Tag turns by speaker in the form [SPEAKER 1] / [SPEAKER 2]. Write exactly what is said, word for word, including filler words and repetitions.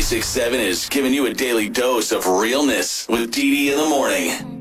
[SPEAKER 1] ninety-six point seven is giving you a daily dose of realness with Dee Dee in the morning.